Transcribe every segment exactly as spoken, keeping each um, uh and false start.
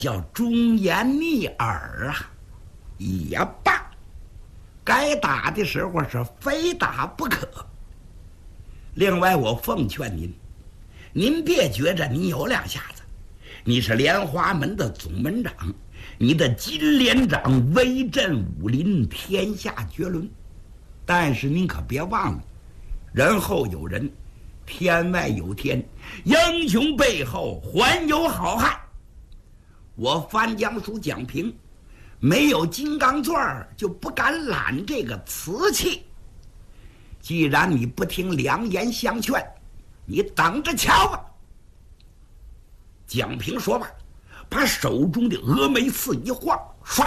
叫忠言逆耳啊，也罢，该打的时候是非打不可。另外，我奉劝您，您别觉着你有两下子，你是莲花门的总门长，你的金连长威震武林，天下绝伦。但是您可别忘了，人后有人，天外有天，英雄背后还有好汉。我翻江叔蒋平没有金刚钻就不敢揽这个瓷器。既然你不听良言相劝，你等着瞧吧。蒋平说罢，把手中的峨眉刺一晃，唰，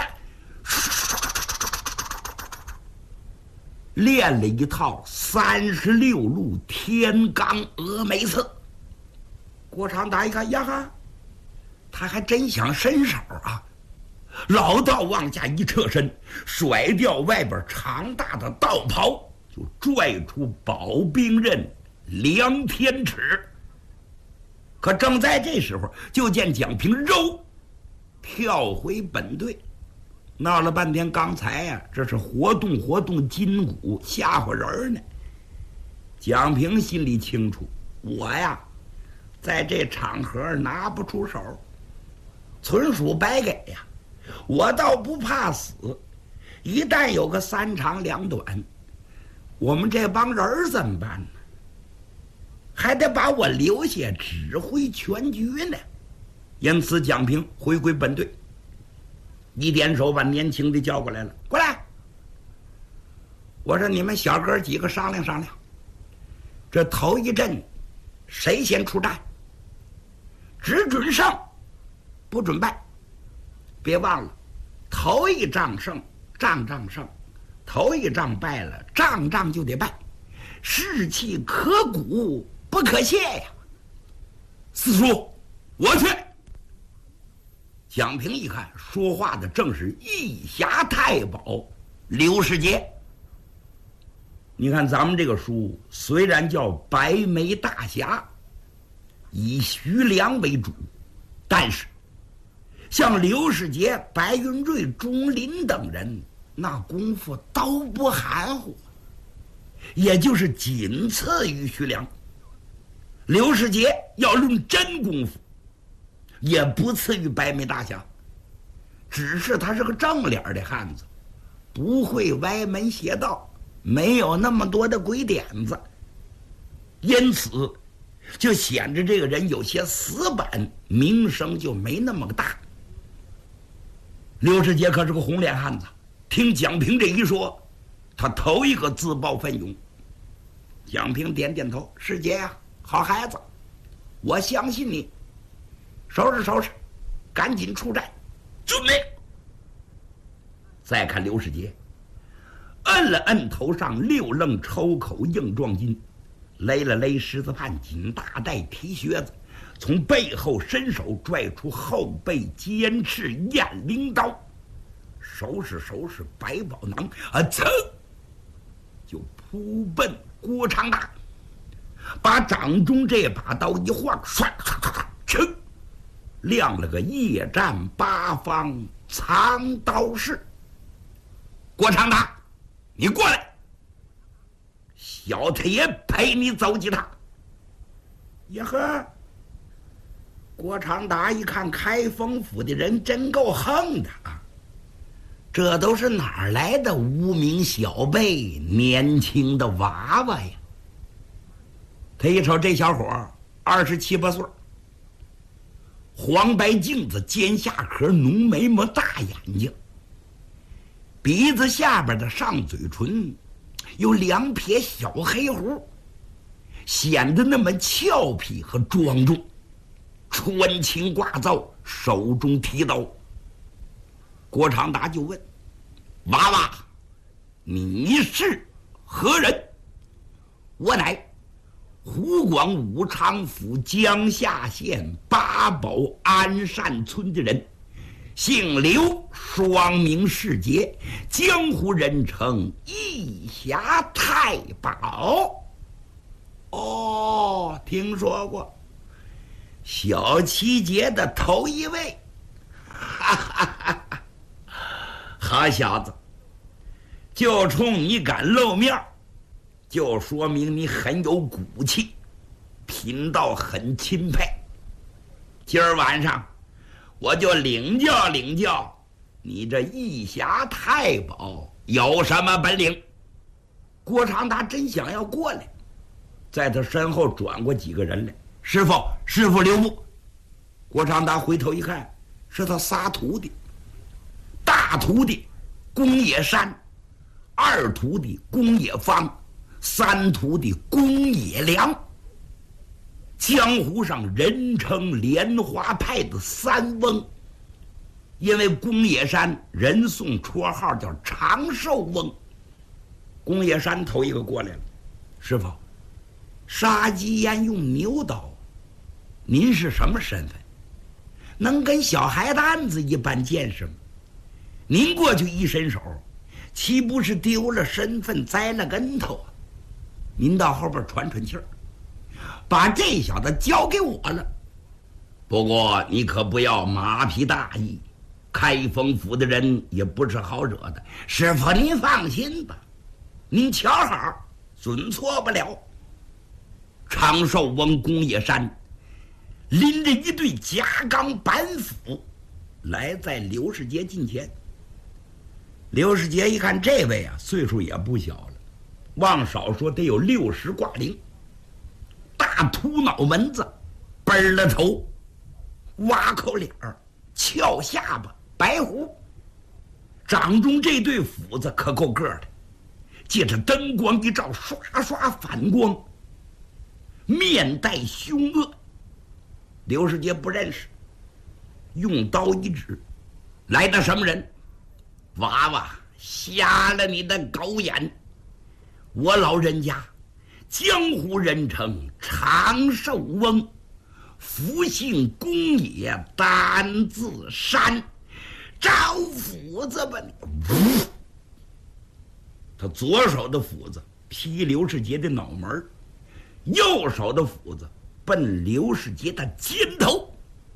练了一套三十六路天罡峨眉刺。郭长达一看，呀哈，他还真想伸手啊！老道往下一侧身，甩掉外边长大的道袍，就拽出宝兵刃梁天尺。可正在这时候，就见蒋平肉跳回本队，闹了半天，刚才呀、啊，这是活动活动筋骨，吓唬人呢。蒋平心里清楚，我呀，在这场合拿不出手，纯属白给呀。我倒不怕死，一旦有个三长两短，我们这帮人怎么办呢？还得把我留下指挥全局呢。因此，蒋平回归本队，一点手把年轻的叫过来了，过来。我说你们小哥几个商量商量，这头一阵谁先出战？只准胜，不准败。别忘了，头一仗胜，仗仗胜；头一仗败了，仗仗就得败。士气可鼓不可泄呀！四叔，我去。蒋平一看，说话的正是义侠太保刘世杰。你看咱们这个书虽然叫白眉大侠，以徐良为主，但是像刘世杰、白云瑞、钟林等人，那功夫都不含糊，也就是仅次于徐良。刘世杰要论真功夫，也不次于白眉大侠，只是他是个正脸的汉子，不会歪门邪道，没有那么多的鬼点子，因此就显着这个人有些死板，名声就没那么大。刘世杰可是个红脸汉子，听蒋平这一说，他头一个自报奋勇。蒋平点点头，世杰呀、啊，好孩子，我相信你，收拾收拾，赶紧出战，准备。再看刘世杰，摁了摁头上六楞抽口硬壮筋，勒了勒狮子盘紧大带提靴子，从背后伸手拽出后背尖刺雁翎刀，收拾收拾百宝囊，啊噌，就扑奔郭长达，把掌中这把刀一晃，唰唰唰唰，噌，亮了个夜战八方藏刀式。郭长达，你过来，小太爷陪你走几趟。呀呵，郭长达一看开封府的人真够横的啊！这都是哪儿来的无名小辈，年轻的娃娃呀？他一瞅这小伙二十七八岁，黄白镜子，尖下颏，浓眉毛，大眼睛，鼻子下边的上嘴唇有两撇小黑胡，显得那么俏皮和庄重，穿青挂皂，手中提刀。郭长达就问：“娃娃，你是何人？”我乃湖广武昌府江夏县八宝安善村的人，姓刘，双名世杰，江湖人称义侠太保。哦，听说过。小七杰的头一位好小子，就冲你敢露面，就说明你很有骨气，贫道很钦佩。今儿晚上我就领教领教你这义侠太保有什么本领。郭长达真想要过来，在他身后转过几个人来。师傅，师傅留步。郭长达回头一看，是他仨徒弟。大徒弟宫野山，二徒弟宫野方，三徒弟宫野良。江湖上人称莲花派的三翁，因为宫野山人送绰号叫长寿翁。宫野山头一个过来了，师傅，杀鸡焉用牛刀，您是什么身份？能跟小孩蛋子一般见识吗？您过去一伸手，岂不是丢了身份栽了跟头啊？您到后边喘喘气儿，把这小子交给我了。不过你可不要马屁大意，开封府的人也不是好惹的。师傅您放心吧，您瞧好，准错不了。长寿翁宫野山拎着一对夹钢板斧来在刘世杰近前。刘世杰一看这位啊，岁数也不小了，往少说得有六十挂零，大秃脑门子，奔了头，挖口脸儿，翘下巴，白胡，掌中这对斧子可够个的，借着灯光一照，刷刷反光，面带凶恶。刘世杰不认识，用刀一指，来的什么人？娃娃，瞎了你的狗眼！我老人家江湖人称长寿翁，福姓宫野，单字山，招斧子吧你！他左手的斧子劈刘世杰的脑门，右手的斧子奔刘世杰的肩头。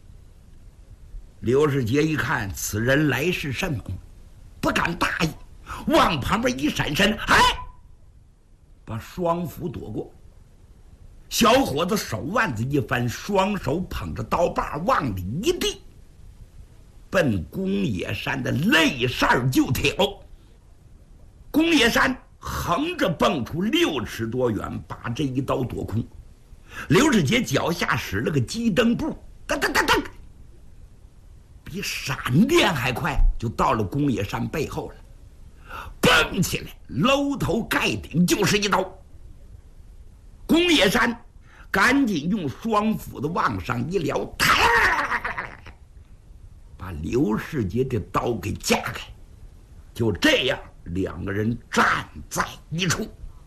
刘世杰一看此人来势甚猛，不敢大意，往旁边一闪身，哎，把双斧躲过。小伙子手腕子一翻，双手捧着刀把往里一递，奔宫野山的肋扇就挑。宫野山横着蹦出六尺多远，把这一刀夺空。刘世杰脚下使了个鸡蹬步，噔噔噔噔，比闪电还快，就到了宫野山背后了。蹦起来，搂头盖顶就是一刀。宫野山赶紧用双斧子往上一撩，把刘世杰的刀给架开。就这样，两个人站在一处。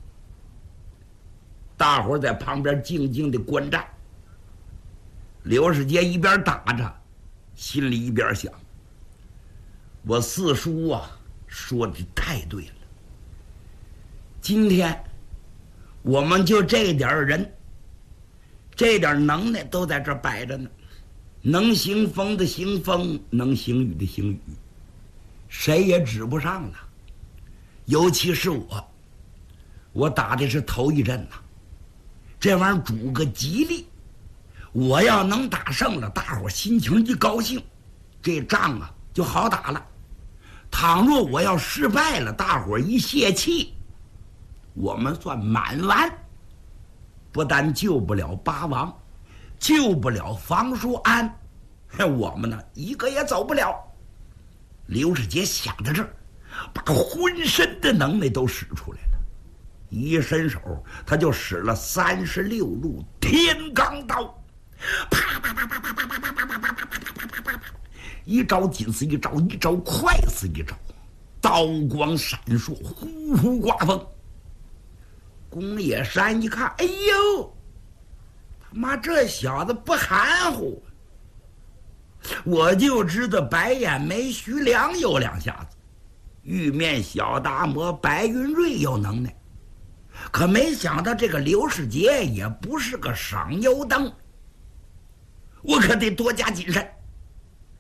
大伙在旁边静静的观战。刘世杰一边打着，心里一边想：我四叔啊，说的太对了。今天我们就这点人，这点能耐都在这摆着呢，能行风的行风，能行雨的行雨，谁也指不上了。尤其是我，我打的是头一阵呐，这玩意儿主个吉利。我要能打胜了，大伙心情一高兴，这仗啊就好打了。倘若我要失败了，大伙一泄气，我们算满完，不但救不了八王，救不了房叔安，我们呢一个也走不了。刘世杰想到这儿，把浑身的能耐都使出来了，一伸手他就使了三十六路天罡刀，啪啪啪啪啪啪啪啪啪啪啪啪啪啪啪，一招紧似一招，一招快似一招，刀光闪烁，呼呼刮风。宫野山一看，哎呦，他妈这小子不含糊，我就知道白眼眉徐良有两下子，玉面小达摩白云瑞有能耐，可没想到这个刘世杰也不是个省油灯，我可得多加谨慎。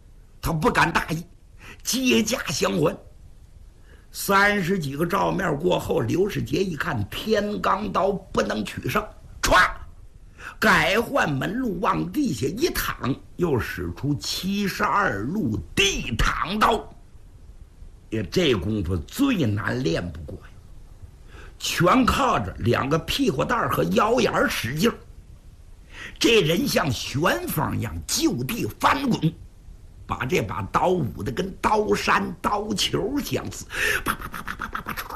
他不敢大意，接驾相还。三十几个照面过后，刘世杰一看天罡刀不能取胜，歘，改换门路往地下一躺，又使出七十二路地躺刀。也这功夫最难练不过呀，全靠着两个屁股蛋和腰眼使劲儿。这人像旋风一样就地翻滚，把这把刀舞得跟刀山刀球相似，啪啪啪啪啪啪啪，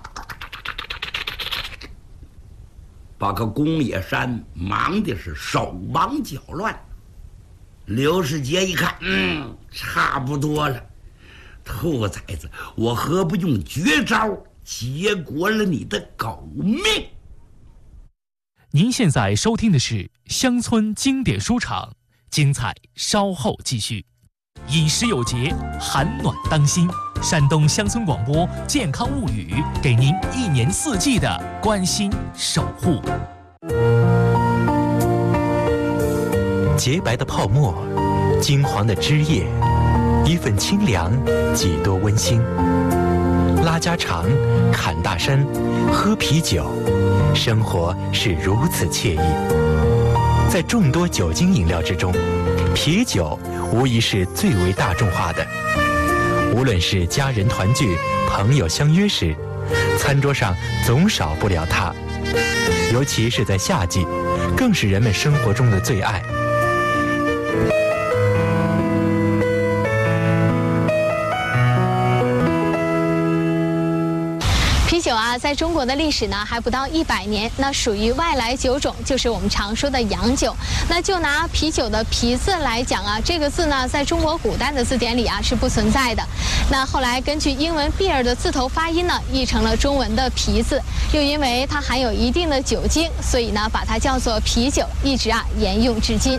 把个公野山忙的是手忙脚乱。刘世杰一看，嗯，差不多了，兔崽子，我何不用绝招结果了你的狗命？ 您现在收听的是乡村经典书场，精彩稍后继续。饮食有节，寒暖当心。山东乡村广播健康物语，给您一年四季的关心守护。 洁白的泡沫，金黄的汁液，一份清凉，几多温馨。拉家常，侃大山，喝啤酒，生活是如此惬意。在众多酒精饮料之中，啤酒无疑是最为大众化的。无论是家人团聚、朋友相约时，餐桌上总少不了它。尤其是在夏季，更是人们生活中的最爱。 啤酒啊，在中国的历史呢还不到一百年，那属于外来酒种，就是我们常说的洋酒。那就拿啤酒的啤字来讲啊，这个字呢在中国古代的字典里啊是不存在的。那后来根据英文 beer 的字头发音呢，译成了中文的啤字，又因为它含有一定的酒精，所以呢把它叫做啤酒，一直啊沿用至今。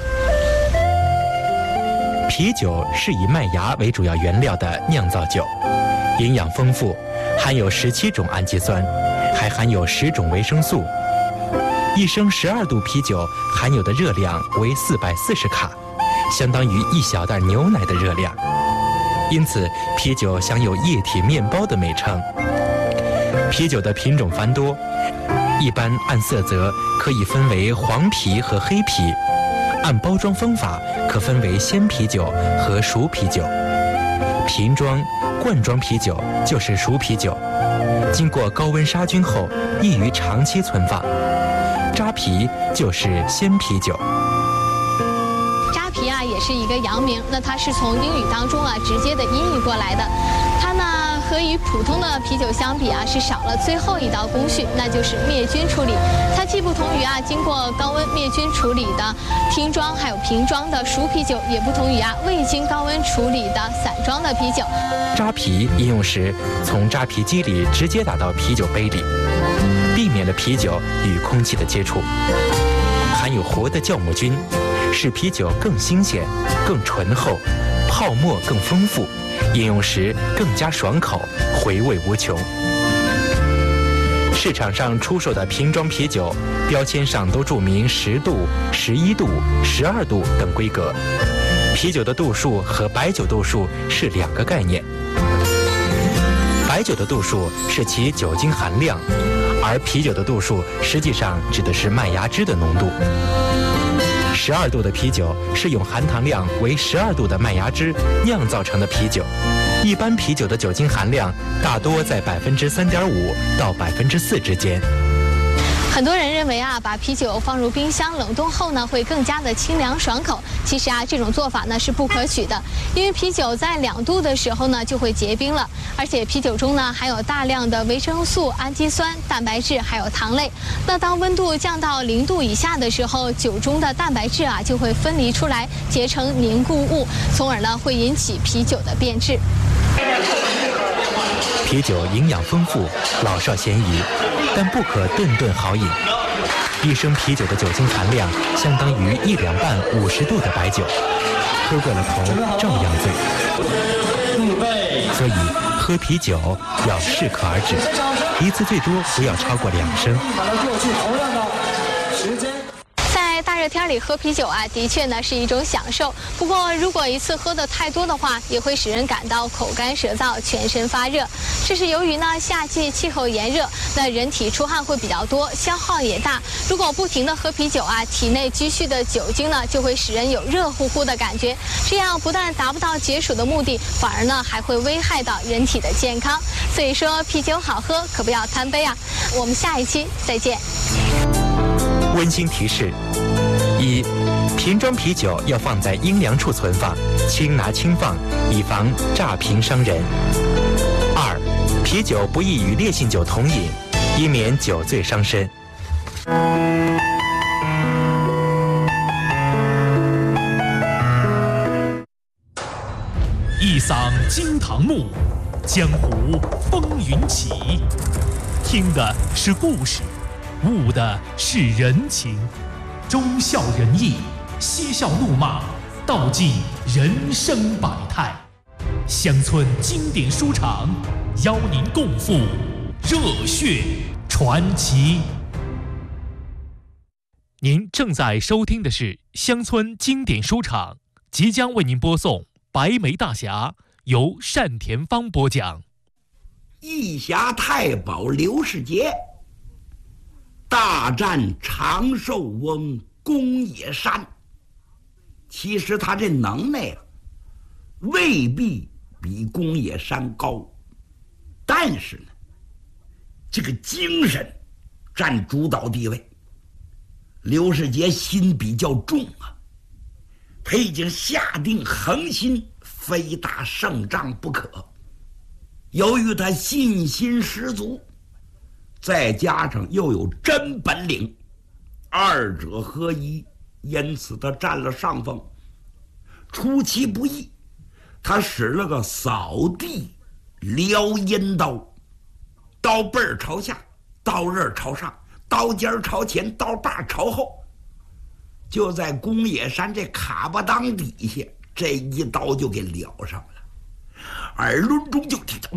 啤酒是以麦芽为主要原料的酿造酒，营养丰富，含有十七种氨基酸，还含有十种维生素。一升十二度啤酒含有的热量为四百四十卡，相当于一小袋牛奶的热量。因此，啤酒享有液体面包的美称。啤酒的品种繁多，一般按色泽可以分为黄啤和黑啤，按包装方法可分为鲜啤酒和熟啤酒。瓶装、罐装啤酒就是熟啤酒，经过高温杀菌后，易于长期存放。扎啤就是鲜啤酒。 扎啤啊，也是一个洋名，那它是从英语当中啊直接的音译过来的。它呢和与普通的啤酒相比啊，是少了最后一道工序，那就是灭菌处理。它既不同于啊经过高温灭菌处理的听装还有瓶装的熟啤酒，也不同于啊未经高温处理的散装的啤酒。 扎啤饮用时，从扎啤机里直接打到啤酒杯里，避免了啤酒与空气的接触。含有活的酵母菌，使啤酒更新鲜、更醇厚，泡沫更丰富，饮用时更加爽口，回味无穷。市场上出售的瓶装啤酒，标签上都注明十度、十一度、十二度等规格。啤酒的度数和白酒度数是两个概念。白酒的度数是其酒精含量，而啤酒的度数实际上指的是麦芽汁的浓度。十二度的啤酒是用含糖量为十二度的麦芽汁酿造成的啤酒。一般啤酒的酒精含量大多在百分之三点五到百分之四之间。 很多人认为啊，把啤酒放入冰箱冷冻后呢，会更加的清凉爽口。其实啊，这种做法呢是不可取的，因为啤酒在两度的时候呢就会结冰了，而且啤酒中呢含有大量的维生素、氨基酸、蛋白质还有糖类。那当温度降到零度以下的时候，酒中的蛋白质啊就会分离出来，结成凝固物，从而呢会引起啤酒的变质。 啤酒营养丰富，老少咸宜，但不可顿顿好饮。一升啤酒的酒精含量相当于一两半五十度的白酒，喝过了头照样醉。所以喝啤酒要适可而止，一次最多不要超过两升。 在大热热天里喝啤酒啊，的确呢是一种享受。不过，如果一次喝的太多的话，也会使人感到口干舌燥、全身发热。这是由于呢夏季气候炎热，那人体出汗会比较多，消耗也大。如果不停的喝啤酒啊，体内积蓄的酒精呢就会使人有热乎乎的感觉，这样不但达不到解暑的目的，反而呢还会危害到人体的健康。所以说，啤酒好喝，可不要贪杯啊！我们下一期再见。 温馨提示：一、瓶装啤酒要放在阴凉处存放，轻拿轻放，以防炸瓶伤人。二、啤酒不宜与烈性酒同饮，以免酒醉伤身。 一嗓惊堂木，江湖风云起。听的是故事，悟的是人情，忠孝仁义，嬉笑怒骂，道尽人生百态。乡村经典书场邀您共赴热血传奇。您正在收听的是乡村经典书场，即将为您播送《白眉大侠》，由单田芳播讲。 义侠太保刘世杰大战长寿翁公野山，其实他这能耐啊，未必比公野山高，但是呢，这个精神占主导地位。刘世杰心比较重啊，他已经下定恒心，非打胜仗不可。由于他信心十足，再加上又有真本领，二者合一，因此他占了上风。出其不意，他使了个扫地撩阴刀，刀背儿朝下，刀刃朝上，刀尖朝前，刀把朝后，就在公野山这卡巴当底下，这一刀就给撩上了。耳轮中就听到，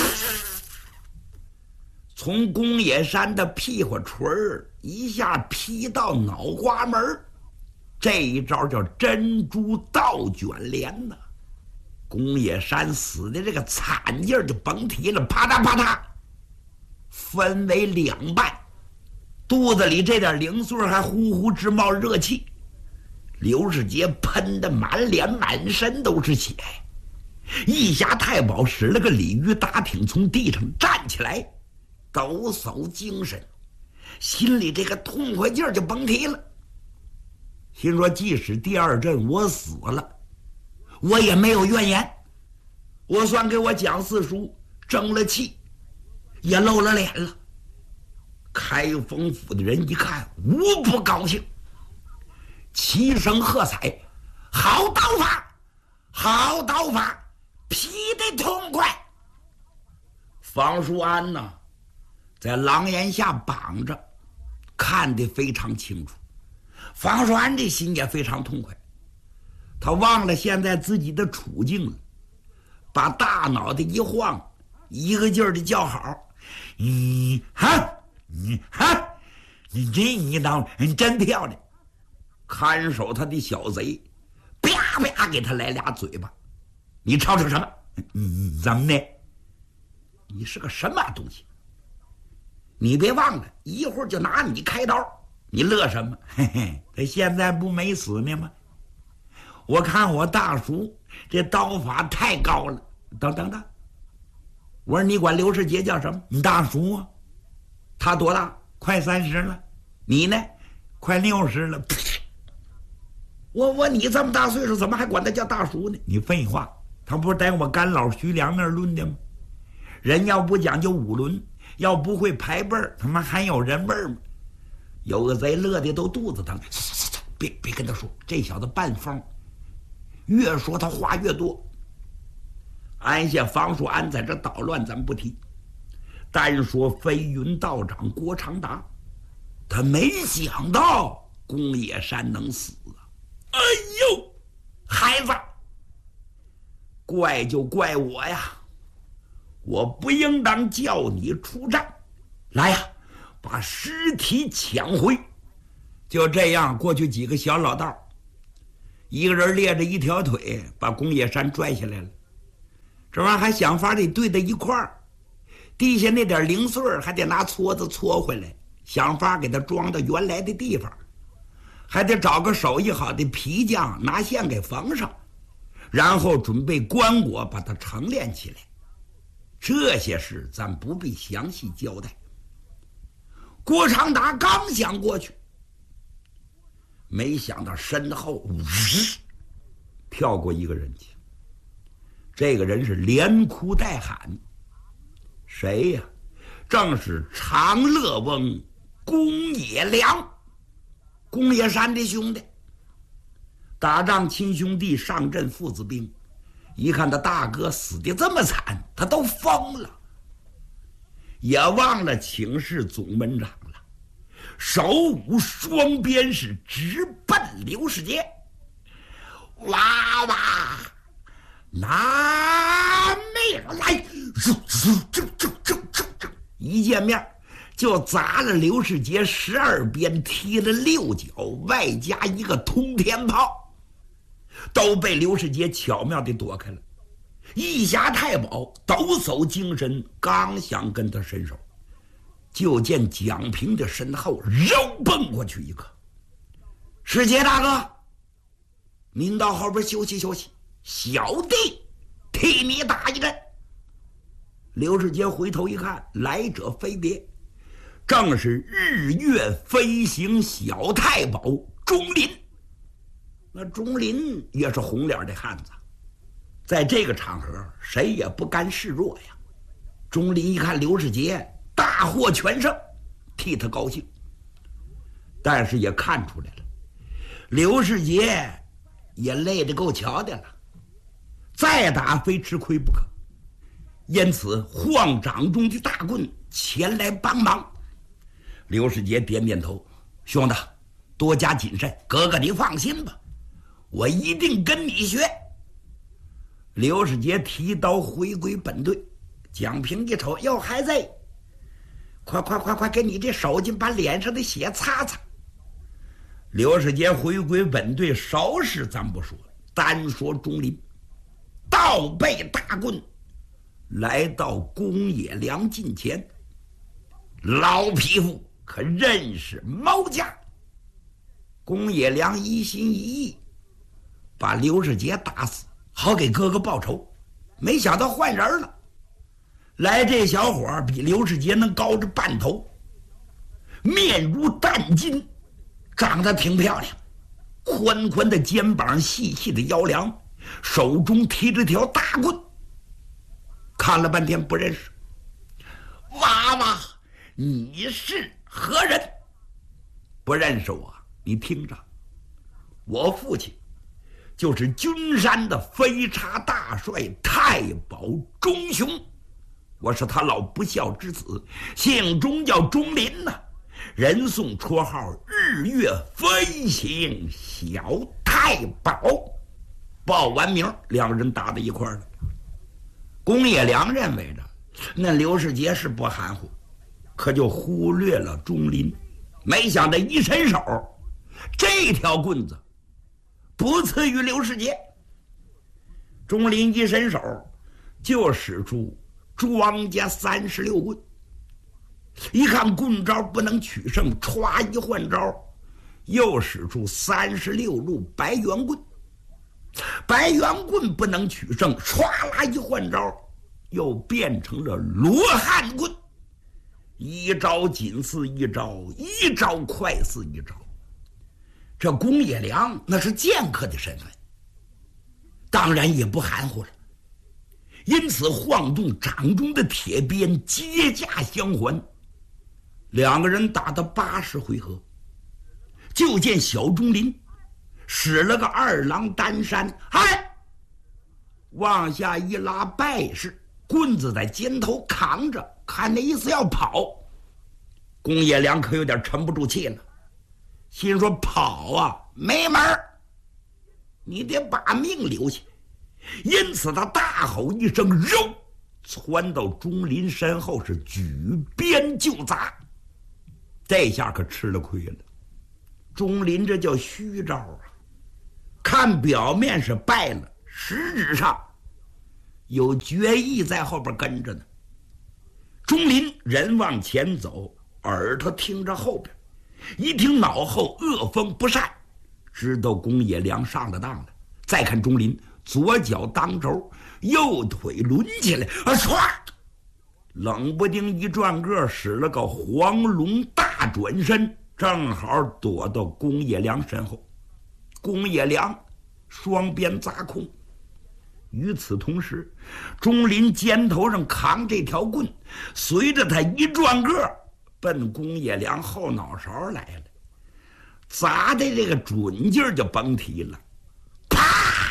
从公野山的屁股锤儿一下劈到脑瓜门，这一招叫珍珠倒卷帘呐。公野山死的这个惨劲儿就甭提了，啪嗒啪嗒，分为两半，肚子里这点零碎还呼呼直冒热气。刘世杰喷得满脸满身都是血。义侠太保使了个鲤鱼打挺，从地上站起来，抖擞精神，心里这个痛快劲儿就甭提了。心说即使第二阵我死了，我也没有怨言，我算给我蒋四叔争了气，也露了脸了。开封府的人一看，无不高兴，齐声喝彩：好刀法，好刀法，劈得痛快。方叔安呢，在廊檐下绑着，看得非常清楚。方叔安这心也非常痛快，他忘了现在自己的处境了，把大脑袋一晃，一个劲儿的叫好：你哈，你哈，你这一刀真漂亮！看守他的小贼啪啪给他来俩嘴巴。你吵吵什么？你怎么呢？你是个什么东西？你别忘了，一会儿就拿你开刀，你乐什么？嘿嘿，他现在不没死呢吗？我看我大叔这刀法太高了。等等等，我说你管刘世杰叫什么？你大叔啊？他多大？快三十了。你呢？快六十了。我我你这么大岁数，怎么还管他叫大叔呢？你废话，他不是在我干老徐良那儿论的吗？人要不讲究五伦，要不会排辈儿，他妈还有人味儿吗？有个贼乐的都肚子疼，别别跟他说，这小子半疯，越说他话越多。按下方叔安在这捣乱，咱不提。单说飞云道长郭长达，他没想到公野山能死啊！哎呦，孩子，怪就怪我呀！我不应当叫你出战，来呀，把尸体抢回， 就这样过去几个小老道，一个人咧着一条腿把公野山拽下来了，这玩意儿还想法得对在一块儿，地下那点零碎还得拿撮子搓回来，想法给它装到原来的地方，还得找个手艺好的皮匠拿线给缝上，然后准备棺椁把它成殓起来。这些事咱不必详细交代。郭长达刚想过去，没想到身后呜跳过一个人去，这个人是连哭带喊，谁呀？正是长乐翁公野良，公野山的兄弟。打仗亲兄弟上阵父子兵，一看他大哥死的这么惨，他都疯了，也忘了请示总门长了，手舞双鞭是直奔刘世杰。哇哇，拿命来！一见面就砸了刘世杰十二鞭，踢了六脚，外加一个通天炮，都被刘世杰巧妙地躲开了。义侠太保抖擞精神，刚想跟他伸手，就见蒋平的身后肉蹦过去一个。世杰大哥，您到后边休息休息，小弟替你打一阵。刘世杰回头一看，来者非别，正是日月飞行小太保钟林。那钟林也是红脸的汉子，在这个场合谁也不甘示弱呀。钟林一看刘世杰大获全胜，替他高兴，但是也看出来了，刘世杰也累得够瞧的了，再打非吃亏不可，因此晃掌中的大棍前来帮忙。刘世杰点点头，兄弟多加谨慎，哥哥你放心吧，我一定跟你学。刘世杰提刀回归本队，蒋平一瞅，哟孩子，快快快快给你这手巾把脸上的血擦擦。刘世杰回归本队，熟事咱不说，单说钟林倒背大棍来到公野良近前，老匹夫可认识猫家。公野良一心一意把刘世杰打死，好给哥哥报仇，没想到换人了。来这小伙比刘世杰能高着半头，面如淡金，长得挺漂亮，宽宽的肩膀，细细的腰梁，手中提着条大棍。看了半天不认识。娃娃，你是何人？不认识我？你听着，我父亲就是君山的飞叉大帅太保钟雄，我是他老不孝之子，姓钟叫钟林呐、啊，人送绰号日月飞行小太保。报完名，两个人打在一块儿了。公野良认为着那刘世杰是不含糊，可就忽略了钟林，没想到一伸手，这条棍子不次于刘世杰。钟林一伸手就使出庄家三十六棍，一看棍招不能取胜，歘一换招，又使出三十六路白圆棍，白圆棍不能取胜，唰啦一换招，又变成了罗汉棍，一招紧似一招，一招快似一招。这公野良那是剑客的身份，当然也不含糊了，因此晃动掌中的铁鞭，接驾相还。两个人打到八十回合，就见小钟林使了个二郎单山，嗨，往下一拉败势，棍子在肩头扛着，看那意思要跑。公野良可有点沉不住气了，心说跑啊没门儿，你得把命留下。因此他大吼一声，肉窜到钟林身后，是举鞭就砸。这下可吃了亏了。 钟林这叫虚招啊，看表面是败了，实质上有决意在后边跟着呢。钟林人往前走，耳朵听着后边，一听脑后恶风不善，知道公冶良上了当了。再看钟林左脚当轴，右腿抡起来，啊唰，冷不丁一转个，使了个黄龙大转身，正好躲到公冶良身后。公冶良双鞭砸空。与此同时，钟林肩头上扛这条棍，随着他一转个，奔公冶良后脑勺来了，砸的这个准劲儿就甭提了。啪！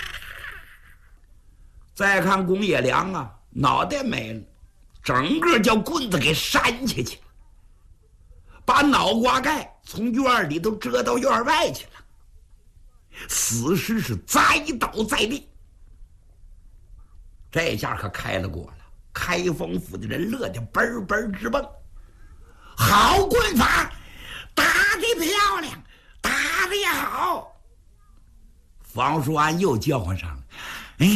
再看公冶良啊，脑袋没了，整个叫棍子给扇下去了，把脑瓜盖从院里都遮到院外去了。死尸是栽倒在地。这下可开了锅了，开封府的人乐得嘣嘣直蹦。好棍法，打得漂亮，打得也好。房叔安又叫唤上了：“哎，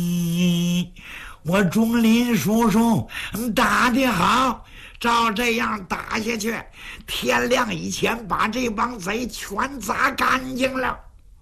我钟林叔叔打得好，照这样打下去，天亮以前把这帮贼全砸干净了。”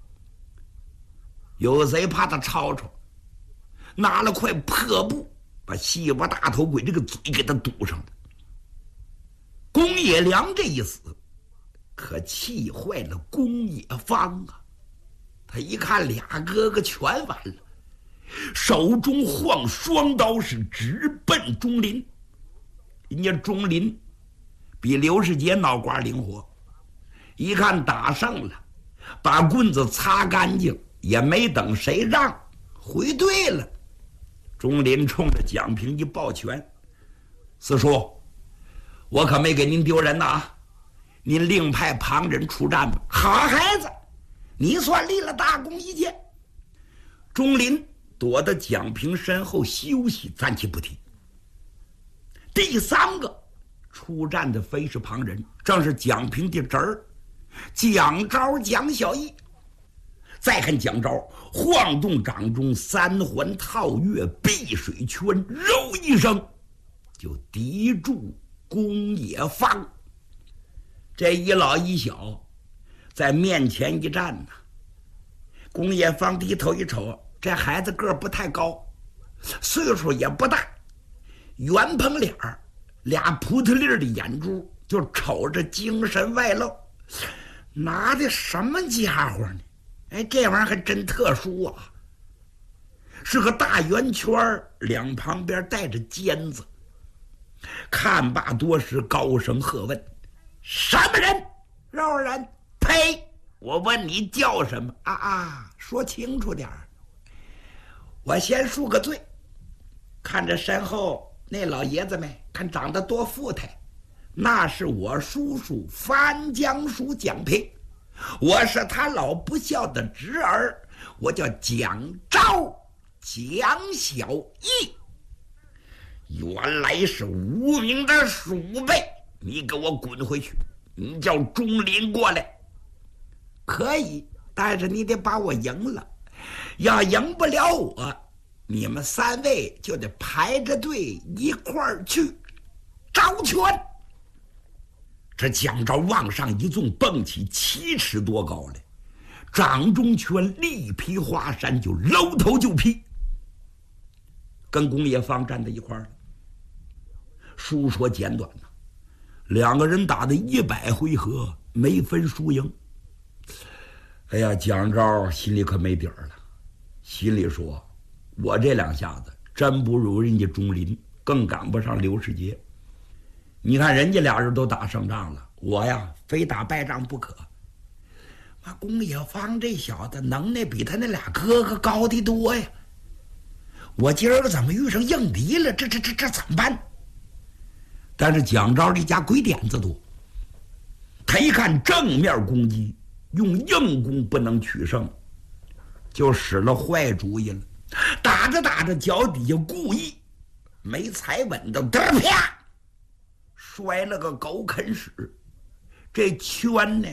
有贼怕他吵吵，拿了块破布把西瓜大头鬼这个嘴给他堵上了。公冶良这一死，可气坏了公冶方啊！他一看俩哥哥全完了，手中晃双刀是直奔钟林。人家钟林比刘世杰脑瓜灵活，一看打胜了，把棍子擦干净，也没等谁让，回队了。钟林冲着蒋平一抱拳：“四叔，我可没给您丢人呐啊！您另派旁人出战吧。”“好孩子，你算立了大功一件。”钟林躲到蒋平身后休息，暂且不提。第三个出战的非是旁人，正是蒋平的侄儿蒋昭蒋小义。再看蒋昭晃动掌中三环套月碧水圈，肉一声就敌住公冶方。这一老一小在面前一站呢，公冶方低头一瞅，这孩子个儿不太高，岁数也不大，圆蓬脸儿，俩扑腾粒的眼珠，就瞅着精神外露。拿的什么家伙呢？哎，这玩意儿还真特殊啊！是个大圆圈，两旁边带着尖子。看罢多时，高声喝问：“什么人？”肉人。呸！我问你叫什么？啊啊，说清楚点儿。我先恕个罪。看着身后那老爷子们，看长得多富态，那是我叔叔番江叔蒋平。我是他老不孝的侄儿，我叫蒋昭蒋小义。原来是无名的鼠辈，你给我滚回去！你叫钟林过来。可以，但是你得把我赢了。要赢不了我，你们三位就得排着队一块儿去招拳。这蒋昭往上一纵，蹦起七尺多高来，掌中拳力劈华山，就搂头就劈，跟公冶方站在一块儿了。书说简短呐，两个人打的一百回合，没分输赢。哎呀，蒋昭心里可没底儿了，心里说：“我这两下子真不如人家钟林，更赶不上刘世杰。你看人家俩人都打胜仗了，我呀非打败仗不可。妈，公冶方这小子能耐比他那俩哥哥高得多呀！我今儿个怎么遇上硬敌了？这这这这怎么办？”但是蒋昭这家鬼点子多，他一看正面攻击用硬攻不能取胜，就使了坏主意了。打着打着，脚底下故意没踩稳的，嘚啪摔了个狗啃屎。这圈呢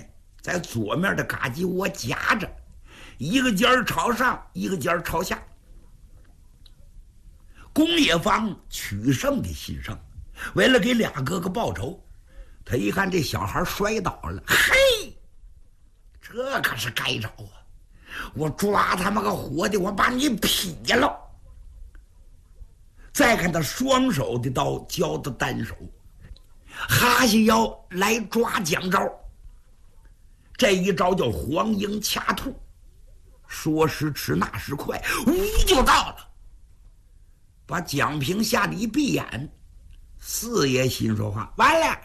在左面的嘎叽窝夹着，一个尖儿朝上，一个尖儿朝下。公冶方取胜的心上，为了给俩哥哥报仇，他一看这小孩摔倒了，嘿，这可是该着啊！我抓他妈个活的，我把你劈了！再看他双手的刀交的单手，哈下腰来抓蒋昭。这一招叫黄莺掐兔，说时迟那时快，呜就到了，把蒋平吓得一闭眼。四爷心说话，完了，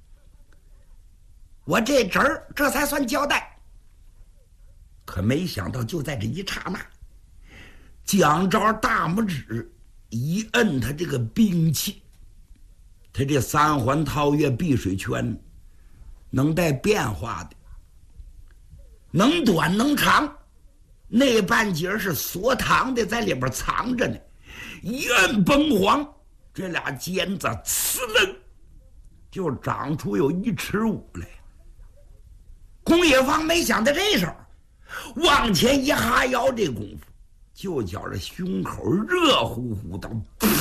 我这侄儿这才算交代。可没想到就在这一刹那，蒋昭大拇指一摁他这个兵器，他这三环套月碧水圈能带变化的，能短能长，那半截是锁糖的，在里边藏着呢。一摁崩黄，这俩尖子呲楞就长出有一尺五来。公冶方没想到这时候，往前一哈腰，这功夫就觉着胸口热乎乎的，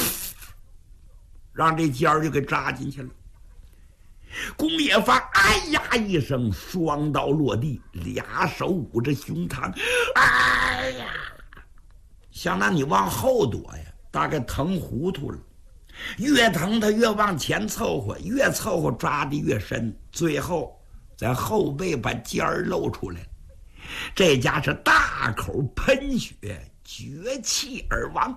让这尖儿就给扎进去了。公冶方哎呀一声，双刀落地，俩手捂着胸膛，哎呀，想让你往后躲呀，大概疼糊涂了。越疼他越往前凑合，越凑合抓得越深，最后在后背把尖儿露出来了。这家是大口喷血，绝气而亡。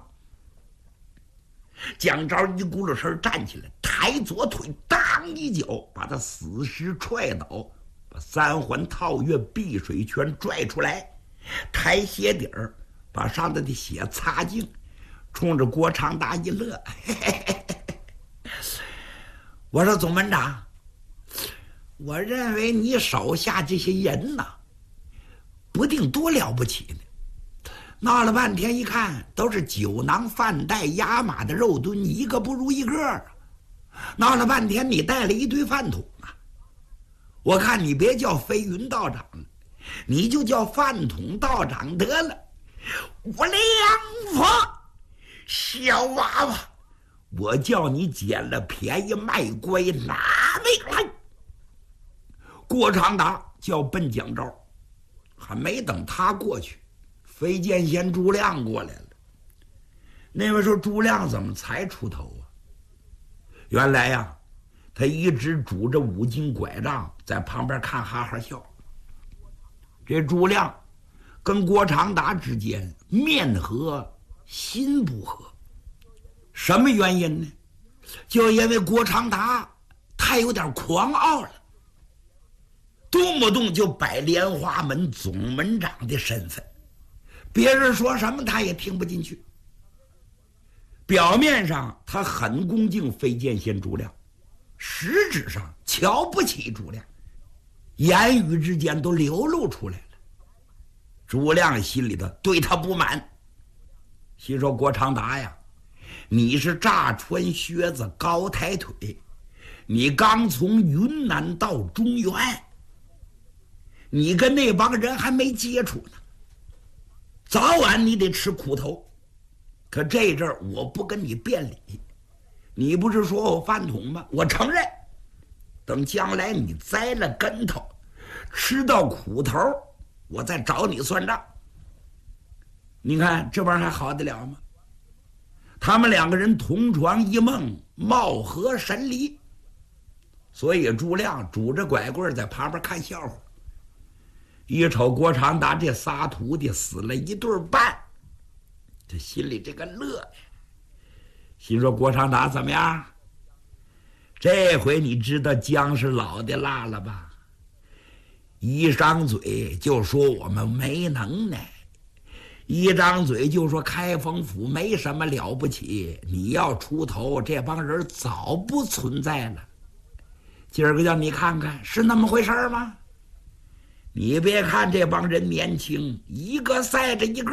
蒋昭一咕噜身站起来，抬左腿，当一脚把他死尸踹倒，把三环套月碧水圈拽出来，抬鞋底儿，把上头的血擦净，冲着郭长达一乐，嘿嘿嘿嘿，我说总门长，我认为你手下这些人呐，不定多了不起呢。闹了半天一看，都是酒囊饭袋压马的肉墩，一个不如一个啊！闹了半天你带了一堆饭桶啊！我看你别叫飞云道长了，你就叫饭桶道长得了。我梁佛小娃娃，我叫你捡了便宜卖乖拿命来！郭长达叫奔蒋昭，还没等他过去，飞剑仙朱亮过来了。那位说朱亮怎么才出头啊？原来呀、啊，他一直拄着五斤拐杖在旁边看哈哈笑。这朱亮跟郭长达之间面和心不和，什么原因呢？就因为郭长达太有点狂傲了，动不动就摆莲花门总门长的身份，别人说什么他也听不进去。表面上他很恭敬飞剑仙朱亮，实质上瞧不起朱亮，言语之间都流露出来了。朱亮心里头对他不满，心说郭长达呀，你是乍穿靴子高抬腿，你刚从云南到中原，你跟那帮人还没接触呢，早晚你得吃苦头。可这阵儿我不跟你辩理，你不是说我饭桶吗？我承认，等将来你栽了跟头，吃到苦头，我再找你算账。你看这玩意儿还好得了吗？他们两个人同床一梦，貌合神离，所以朱亮拄着拐棍在旁边看笑话。一瞅郭长达这仨徒弟死了一对半，这心里这个乐呀，心说郭长达怎么样？这回你知道姜是老的辣了吧？一张嘴就说我们没能耐，一张嘴就说开封府没什么了不起，你要出头，这帮人早不存在了。今儿个叫你看看是那么回事吗？你别看这帮人年轻，一个赛着一个，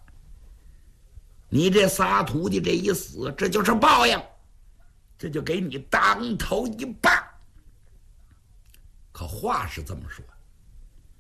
你这仨徒弟这一死，这就是报应，这就给你当头一棒。可话是这么说，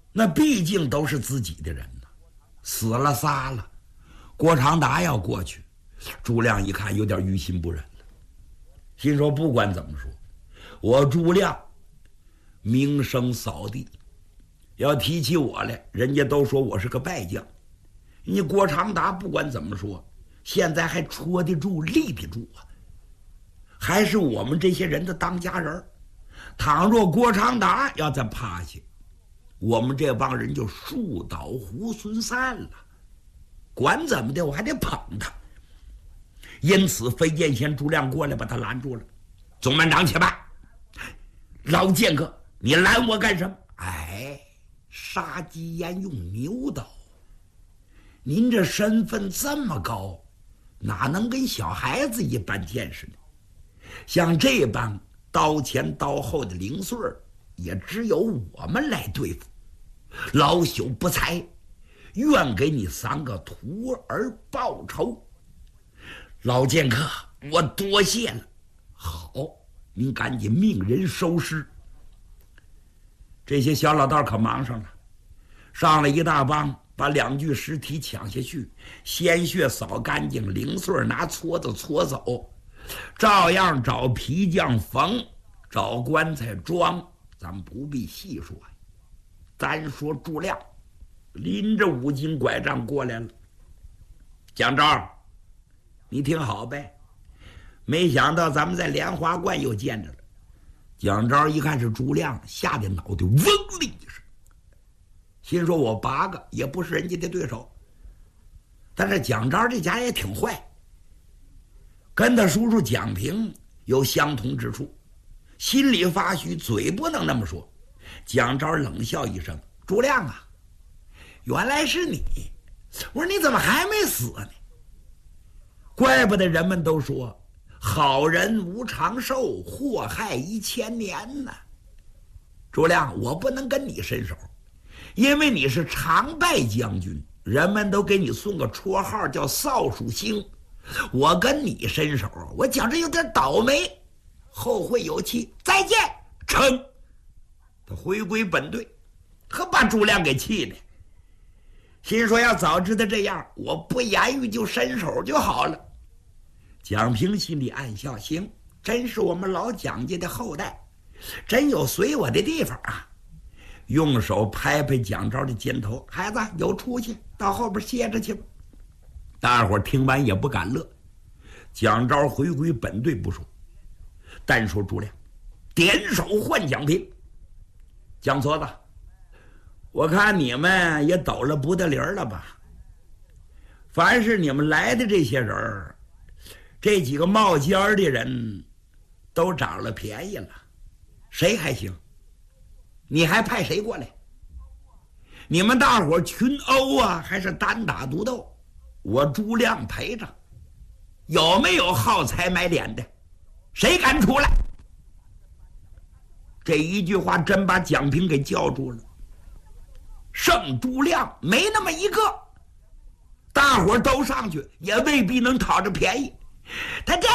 那毕竟都是自己的人呢，死了仨了。郭长达要过去，朱亮一看有点于心不忍了，心说不管怎么说，我朱亮名声扫地，要提起我来，人家都说我是个败将。你郭长达不管怎么说，现在还戳得住立得住啊，还是我们这些人的当家人。倘若郭长达要再趴下，我们这帮人就树倒猢狲散了。管怎么的，我还得捧他。因此飞剑仙朱亮过来把他拦住了。总班长且慢，老剑客，你拦我干什么？哎，杀鸡焉用牛刀，您这身份这么高，哪能跟小孩子一般见识呢？像这帮刀前刀后的零碎儿，也只有我们来对付。老朽不才，愿给你三个徒儿报仇。老剑客，我多谢了。好，您赶紧命人收尸。这些小老道可忙上了，上了一大帮，把两具尸体抢下去，鲜血扫干净，零碎拿搓子搓走，照样找皮匠缝，找棺材装，咱们不必细说呀。单说朱亮拎着五斤拐杖过来了。蒋昭，你听好呗，没想到咱们在莲花观又见着了。蒋昭一看是朱亮，吓得脑袋嗡的一声，心说我八个也不是人家的对手。但是蒋昭这家也挺坏，跟他叔叔蒋平有相同之处，心里发虚，嘴不能那么说。蒋昭冷笑一声：“朱亮啊，原来是你！我说你怎么还没死呢？怪不得人们都说好人无长寿，祸害一千年呢。朱亮，我不能跟你伸手，因为你是常败将军，人们都给你送个绰号叫扫帚星。我跟你伸手，我觉着有点倒霉，后会有期。再见！”成。他回归本队，可把朱亮给气的，心说要早知道这样，我不言语就伸手就好了。蒋平心里暗笑，行，真是我们老蒋家的后代，真有随我的地方啊。用手拍拍蒋昭的肩头，孩子有出息，到后边歇着去吧。大伙听完也不敢乐。蒋昭回归本队不说，单说朱亮，点手换蒋平。蒋矬子，我看你们也抖了不得理儿了吧？凡是你们来的这些人，这几个冒尖儿的人都占了便宜了，谁还行？你还派谁过来？你们大伙群殴啊，还是单打独斗？我朱亮陪着，有没有耗财买脸的？谁敢出来？这一句话真把蒋平给叫住了。胜朱亮没那么一个，大伙都上去也未必能讨着便宜。他这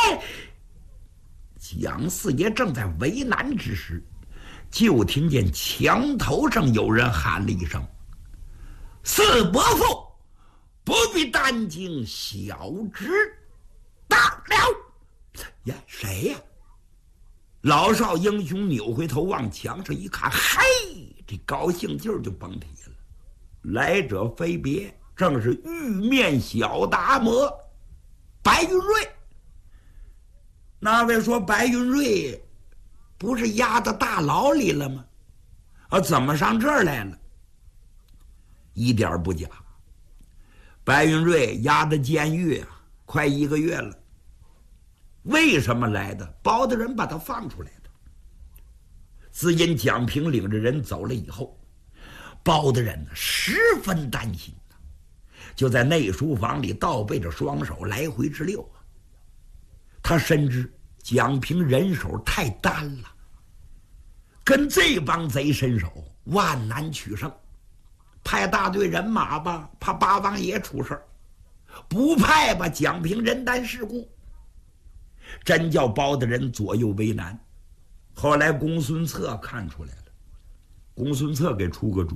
蒋四爷正在为难之时，就听见墙头上有人喊了一声：“四伯父，不必担惊，小侄到了。”呀，谁呀？老少英雄扭回头往墙上一看，嘿，这高兴劲儿就甭提了。来者非别，正是玉面小达摩白云瑞。那位说白云瑞不是押到大牢里了吗？啊，怎么上这儿来了？一点不假，白云瑞押的监狱啊，快一个月了。为什么来的？包大人把他放出来的。只因蒋平领着人走了以后，包大人呢十分担心，就在内书房里倒背着双手来回直溜啊。他深知蒋平人手太单了，跟这帮贼伸手万难取胜。派大队人马吧，怕八王爷出事儿；不派吧，蒋平人单势孤。真叫包大人左右为难。后来公孙策看出来了，公孙策给出个主意，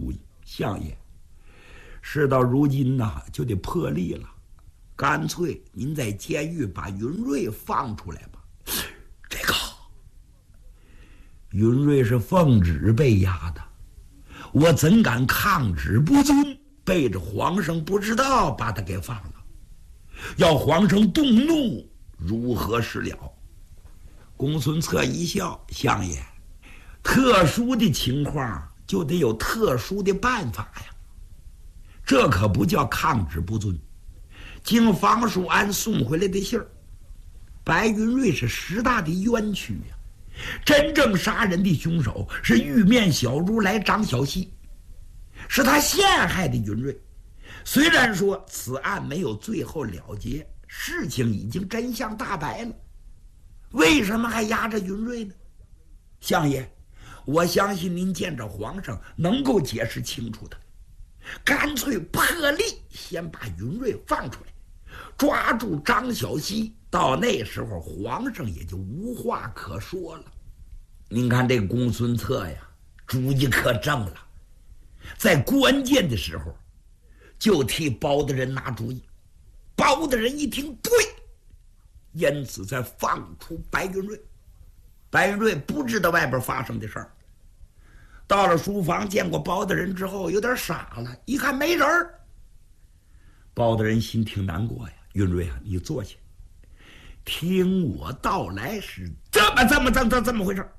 相爷，事到如今呐、啊，就得破例了，干脆您在监狱把云瑞放出来吧。这个云瑞是奉旨被押的，我怎敢抗旨不遵，背着皇上不知道把他给放了，要皇上动怒，如何是了？公孙策一笑，相爷，特殊的情况就得有特殊的办法呀，这可不叫抗旨不遵。经房叔安送回来的信儿，白云瑞是十大的冤屈呀，真正杀人的凶手是玉面小如来张小希，是他陷害的云瑞。虽然说此案没有最后了结，事情已经真相大白了，为什么还压着云瑞呢？相爷，我相信您见着皇上能够解释清楚的，干脆破例先把云瑞放出来，抓住张小希，到那时候皇上也就无话可说了。您看这公孙策呀，主意可正了，在关键的时候就替包大人拿主意。包大人一听对，因此才放出白云瑞。白云瑞不知道外边发生的事儿，到了书房见过包大人之后有点傻了，一看没人儿。包大人心挺难过呀，云瑞啊，你坐下，听我道来，是这么这么这么这么回事。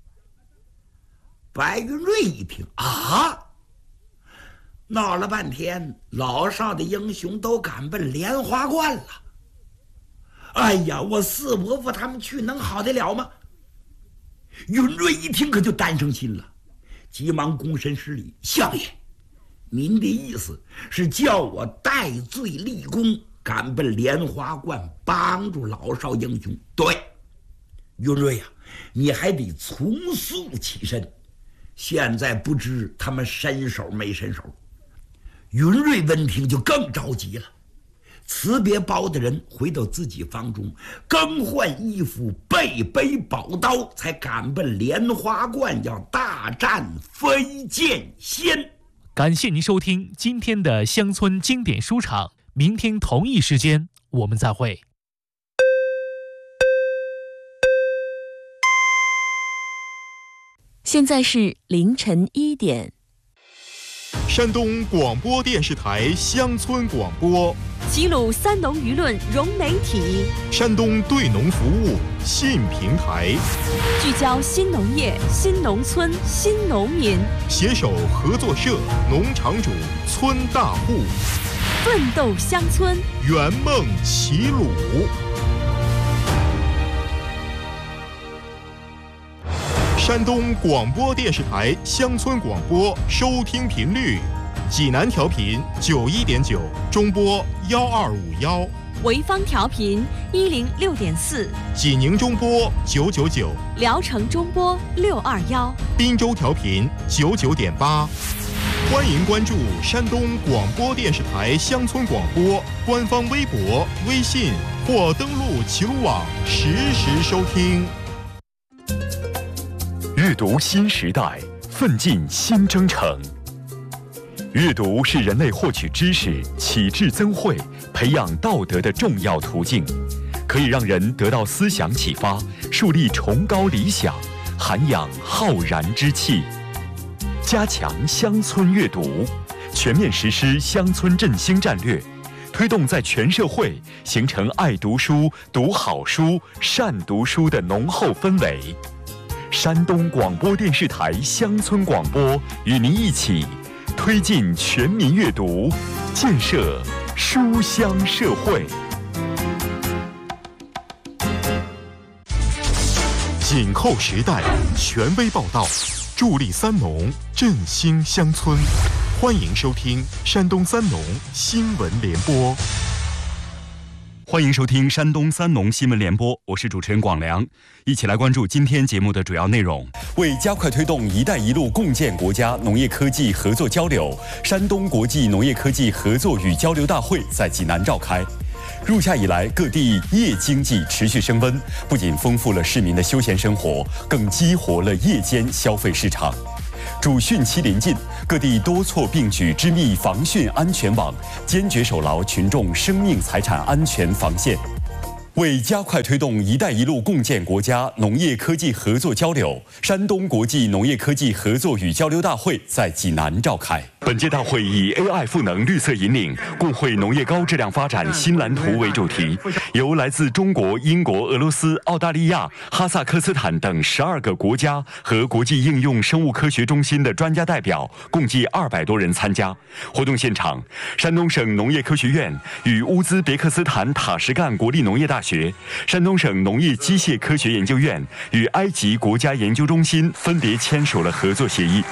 白云瑞一听啊，闹了半天，老少的英雄都赶奔莲花观了。哎呀，我四伯父他们去能好得了吗？云瑞一听可就担上心了，急忙躬身施礼：“相爷，您的意思是叫我戴罪立功，赶奔莲花观，帮助老少英雄？对，云瑞呀、啊，你还得从速起身。现在不知他们伸手没伸手。”云瑞闻听就更着急了，辞别包大人，回到自己房中，更换衣服，背背宝刀，才赶奔莲花观，要大战飞剑仙。 感谢您收听今天的乡村经典书场，明天同一时间我们再会。 现在是凌晨一点。 山东广播电视台乡村广播， 齐鲁三农舆论融媒体， 山东对农服务新平台， 聚焦新农业、新农村、新农民， 携手合作社、农场主、村大户， 奋斗乡村， 圆梦齐鲁。山东广播电视台乡村广播收听频率：济南调频九一点九，中波幺二五幺； 潍坊调频一零六点四， 济宁中波九九九， 聊城中波六二幺， 滨州调频九九点八。欢迎关注山东广播电视台乡村广播官方微博、微信或登录齐鲁网实时收听。 阅读新时代，奋进新征程。阅读是人类获取知识、启智增慧、培养道德的重要途径，可以让人得到思想启发，树立崇高理想，涵养浩然之气。加强乡村阅读，全面实施乡村振兴战略，推动在全社会形成爱读书、读好书、善读书的浓厚氛围。山东广播电视台乡村广播与您一起推进全民阅读，建设书香社会。 紧扣时代，权威报道，助力三农，振兴乡村。欢迎收听山东三农新闻联播。 欢迎收听山东三农新闻联播，我是主持人广良，一起来关注今天节目的主要内容。 为加快推动“一带一路”共建国家农业科技合作交流，山东国际农业科技合作与交流大会在济南召开。入夏以来，各地夜经济持续升温，不仅丰富了市民的休闲生活，更激活了夜间消费市场。 主汛期临近，各地多措并举织密防汛安全网，坚决守牢群众生命财产安全防线。为加快推动“一带一路”共建国家农业科技合作交流，山东国际农业科技合作与交流大会在济南召开。本届大会以 A I 赋能绿色引领，共绘农业高质量发展新蓝图为主题，由来自中国、英国、俄罗斯、澳大利亚、哈萨克斯坦等十二个国家和国际应用生物科学中心的专家代表，共计二百多人参加。活动现场，山东省农业科学院与乌兹别克斯坦塔什干国立农业大学、山东省农业机械科学研究院与埃及国家研究中心分别签署了合作协议。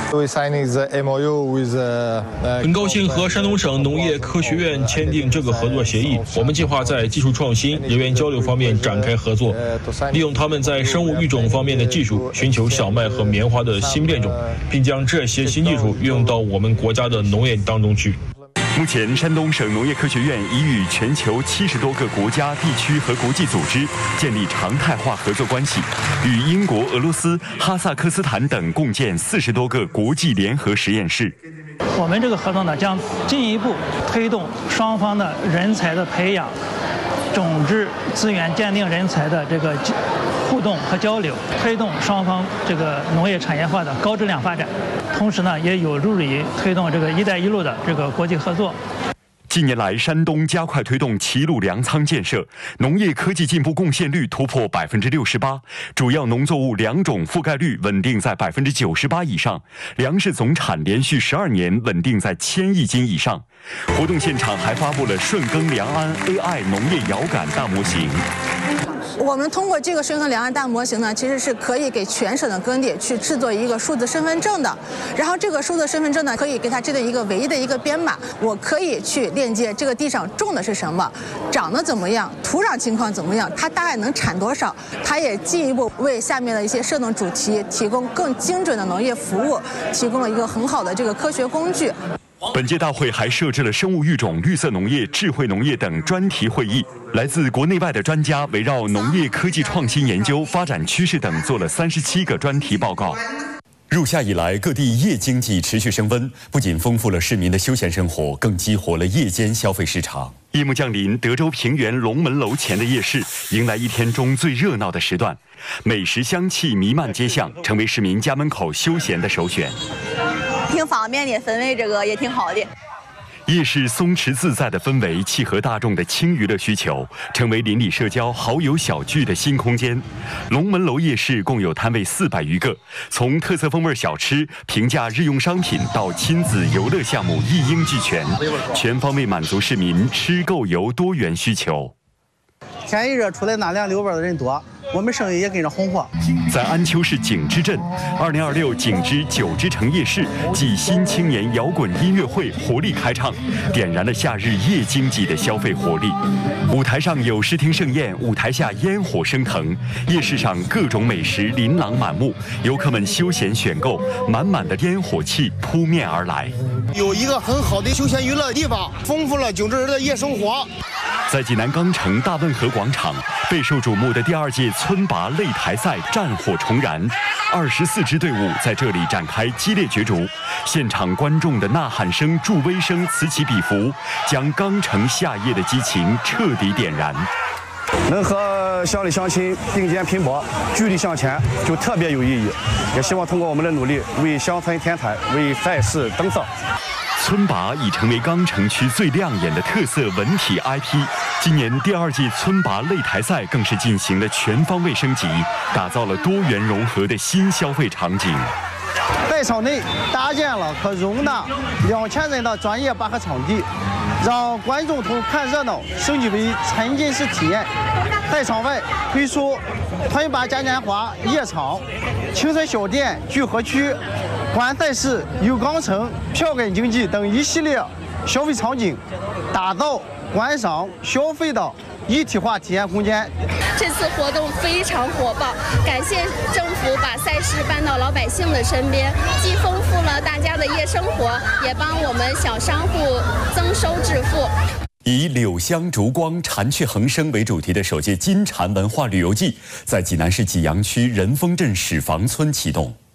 很高兴和山东省农业科学院签订这个合作协议。我们计划在技术创新、人员交流方面展开合作，利用他们在生物育种方面的技术，寻求小麦和棉花的新变种，并将这些新技术运用到我们国家的农业当中去。 目前，山东省农业科学院已与全球七十多个国家、地区和国际组织建立常态化合作关系，与英国、俄罗斯、哈萨克斯坦等共建四十多个国际联合实验室。 我们这个合作呢，将进一步推动双方的人才的培养、种质资源鉴定人才的这个互动和交流，推动双方这个农业产业化的高质量发展。同时呢，也有助于推动这个“一带一路”的这个国际合作。 近年来，山东加快推动齐鲁粮仓建设，农业科技进步贡献率突破百分之六十八，主要农作物良种覆盖率稳定在百分之九十八以上，粮食总产连续十二年稳定在千亿斤以上。活动现场还发布了顺耕良安 A I 农业遥感大模型。 我们通过这个顺耕良安大模型呢，其实是可以给全省的耕地去制作一个数字身份证的。然后这个数字身份证呢，可以给它制定一个唯一的一个编码，我可以去链接这个地上种的是什么，长得怎么样，土壤情况怎么样，它大概能产多少。它也进一步为下面的一些涉农主题提供更精准的农业服务，提供了一个很好的这个科学工具。 本届大会还设置了生物育种、绿色农业、智慧农业等专题会议，来自国内外的专家围绕农业科技创新研究、发展趋势等做了三十七个专题报告。入夏以来，各地夜经济持续升温，不仅丰富了市民的休闲生活，更激活了夜间消费市场。夜幕降临，德州平原龙门楼前的夜市迎来一天中最热闹的时段，美食香气弥漫街巷，成为市民家门口休闲的首选。 挺方便的，氛围这个也挺好的。 夜市松弛自在的氛围，契合大众的轻娱乐需求，成为邻里社交、好友小聚的新空间。龙门楼夜市共有摊位四百余个，从特色风味小吃、平价日用商品到亲子游乐项目一应俱全，全方位满足市民吃够游多元需求。 天一热，出来纳凉溜弯的人多，我们生意也跟着红火。 在安丘市景之镇，二零二六景之九之城夜市暨新青年摇滚音乐会活力开唱，点燃了夏日夜经济的消费活力。舞台上有视听盛宴，舞台下烟火升腾，夜市上各种美食琳琅满目，游客们休闲选购，满满的烟火气扑面而来。 有一个很好的休闲娱乐地方，丰富了景之人的夜生活。 在济南钢城大汶河广场，备受瞩目的第二届村拔擂台赛战火重燃，二十四支队伍在这里展开激烈角逐，现场观众的呐喊声、助威声此起彼伏，将钢城夏夜的激情彻底点燃。 能和乡里乡亲并肩拼搏、聚力向前，就特别有意义。也希望通过我们的努力，为乡村添彩，为赛事登色。 村拔已成为钢城区最亮眼的特色文体 I P。今年第二届村拔擂台赛更是进行了全方位升级，打造了多元融合的新消费场景。 在场内搭建了可容纳两千人的专业拔河场地，让观众从看热闹升级为沉浸式体验。在场外推出村拔嘉年华夜场、青春小店聚合区、观赛室有钢城、票根经济等一系列消费场景，打造观赏消费的一体化体验空间。 这次活动非常火爆，感谢政府把赛事搬到老百姓的身边，既丰富了大家的夜生活，也帮我们小商户增收致富。 以柳香烛光、蝉雀横生为主题的首届金蝉文化旅游季，在济南市济阳区仁丰镇始房村启动。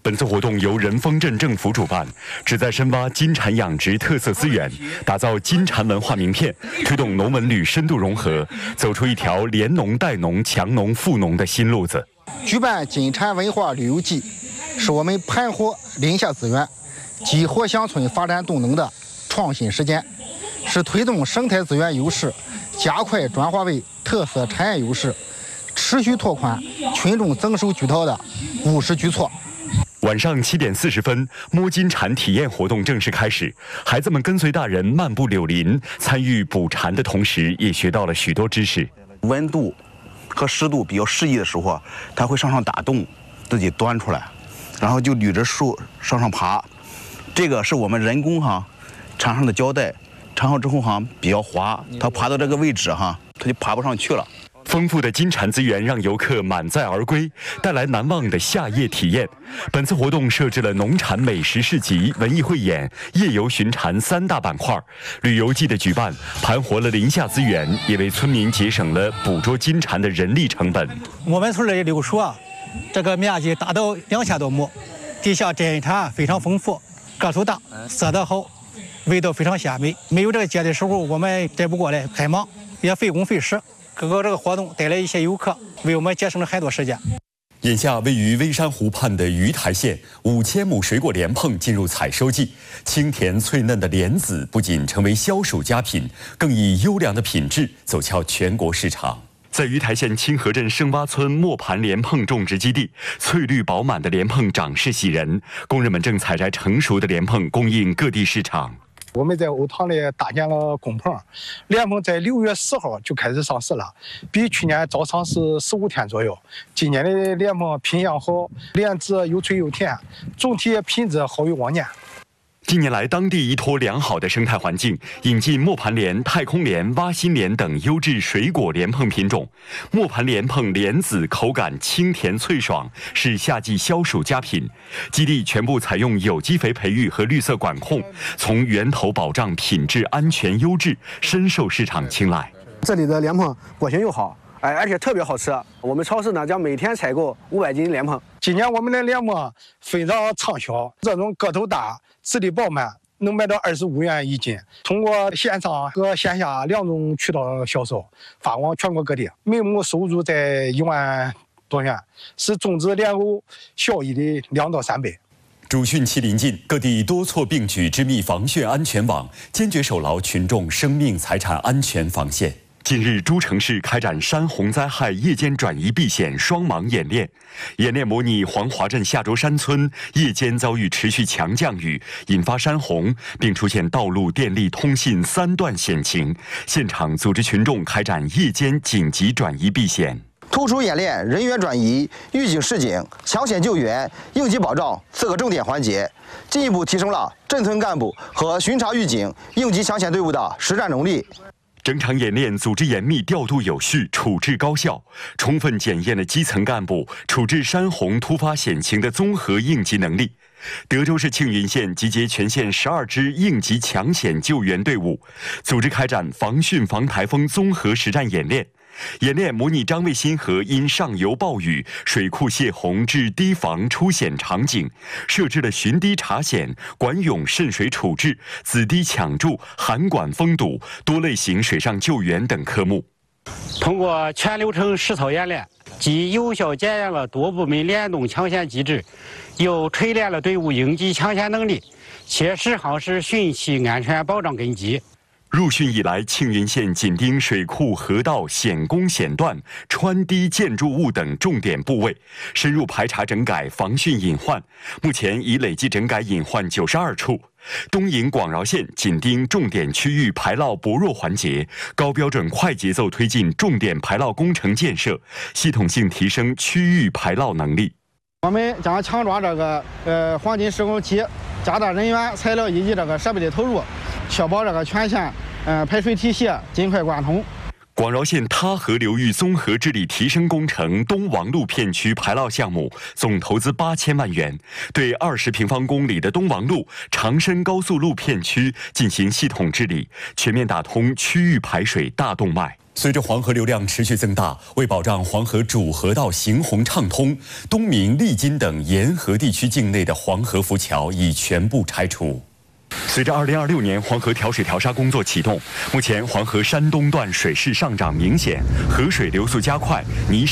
本次活动由仁丰镇政府主办，旨在深挖金蝉养殖特色资源，打造金蝉文化名片，推动农文旅深度融合，走出一条联农带农、强农富农的新路子。 举办金蝉文化旅游季，是我们盘活林下资源、激活乡村发展动能的创新实践，是推动生态资源优势、加快转化为特色产业优势、持续拓宽群众增收渠道的务实举措。 晚上七点四十分，摸金蝉体验活动正式开始。孩子们跟随大人漫步柳林，参与捕蝉的同时，也学到了许多知识。 温度和湿度比较适宜的时候，它会上上打洞，自己端出来，然后就捋着树上上爬。这个是我们人工哈缠上的胶带，缠好之后哈比较滑，它爬到这个位置哈，它就爬不上去了。 丰富的金蝉资源让游客满载而归，带来难忘的夏夜体验。本次活动设置了农产美食市集、文艺汇演、夜游巡蝉三大板块。旅游季的举办，盘活了林下资源，也为村民节省了捕捉金蝉的人力成本。 我们村的柳树啊，这个面积达到两千多亩，地下真蝉非常丰富，个头大，色泽好，味道非常鲜美。没有这个节的时候，我们摘不过来，很忙，也费工费时。各个这个活动带来一些游客，为我们节省了很多时间。 眼下位于微山湖畔的鱼台县，五千亩水果莲蓬进入采收季，清甜脆嫩的莲子不仅成为消暑佳品，更以优良的品质走俏全国市场。 在鱼台县清河镇盛洼村磨盘莲蓬种植基地，翠绿饱满的莲蓬长势喜人，工人们正采摘成熟的莲蓬，供应各地市场。 我们在欧塘里搭建了工棚，莲蓬在六月四号就开始上市了，比去年早上市十五天左右。今年的莲蓬品相好，莲子又脆又甜，总体品质好于往年。 近年来，当地依托良好的生态环境，引进磨盘莲、太空莲、挖心莲等优质水果莲蓬品种。磨盘莲蓬莲子口感清甜脆爽，是夏季消暑佳品。基地全部采用有机肥培育和绿色管控，从源头保障品质安全优质，深受市场青睐。 这里的莲蓬果性又好，哎，而且特别好吃。我们超市呢将每天采购五百斤莲蓬。 今年我们的莲蓬非常畅销，这种个头大、质地饱满，能卖到二十五元一斤。通过线上和线下两种渠道销售，发往全国各地，每亩收入在一万多元，是种植莲藕效益的两到三倍。 主汛期临近，各地多措并举，织密防汛安全网，坚决守牢群众生命财产安全防线。 近日，诸城市开展山洪灾害夜间转移避险双盲演练，演练模拟黄华镇下周山村夜间遭遇持续强降雨，引发山洪，并出现道路、电力、通信三断险情。现场组织群众开展夜间紧急转移避险。 突出演练人员转移、预警示警、抢险救援、应急保障四个重点环节，进一步提升了镇村干部和巡查预警、应急抢险队伍的实战能力。 整场演练组织严密、调度有序、处置高效，充分检验了基层干部处置山洪突发险情的综合应急能力。德州市庆云县集结全县十二支应急抢险救援队伍，组织开展防汛防台风综合实战演练。演练模拟张卫新河因上游暴雨、水库泄洪致堤防出险场景，设置了巡堤查险、管涌渗水处置、子堤抢筑、涵管封堵、多类型水上救援等科目。 通过全流程实操演练，既有效检验了多部门联动抢险机制，又锤炼了队伍应急抢险能力，切实夯实汛期安全保障根基。 入汛以来，庆云县紧盯水库、河道、险沟险段、穿堤建筑物等重点部位，深入排查整改防汛隐患。目前已累计整改隐患九十二处。东引广饶县紧盯重点区域排涝薄弱环节，高标准、快节奏推进重点排涝工程建设，系统性提升区域排涝能力。 我们将抢抓这个呃黄金施工期，加大人员、材料以及这个设备的投入，确保这个全县呃排水体系尽快贯通。 广饶县他河流域综合治理提升工程东王路片区排涝项目总投资八千万元，对二十平方公里的东王路长深高速路片区进行系统治理，全面打通区域排水大动脉。 随着黄河流量持续增大，为保障黄河主河道行洪畅通，东明、利津等沿河地区境内的黄河浮桥已全部拆除。随着二零二六年黄河调水调沙工作启动，目前黄河山东段水势上涨明显，河水流速加快，泥沙